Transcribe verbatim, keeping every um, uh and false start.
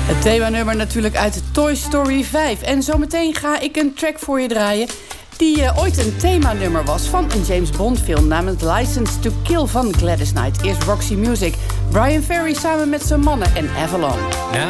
Het themanummer natuurlijk uit Toy Story vijf. En zometeen ga ik een track voor je draaien die uh, ooit een themanummer was van een James Bond film, namelijk License to Kill van Gladys Knight. Eerst Roxy Music, Brian Ferry samen met zijn mannen en Avalon.